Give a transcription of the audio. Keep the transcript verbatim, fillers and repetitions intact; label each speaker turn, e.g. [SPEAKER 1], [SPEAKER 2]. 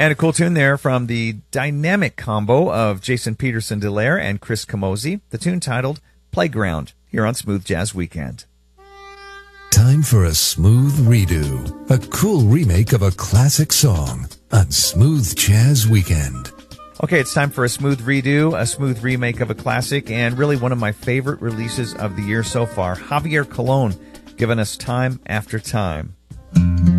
[SPEAKER 1] And a cool tune there from the dynamic combo of Jason Peterson Delaire and Chris Camozzi, the tune titled Playground, here on Smooth Jazz Weekend.
[SPEAKER 2] Time for a smooth redo, a cool remake of a classic song on Smooth Jazz Weekend.
[SPEAKER 1] Okay, it's time for a smooth redo, a smooth remake of a classic, and really one of my favorite releases of the year so far, Javier Colon, giving us Time After Time.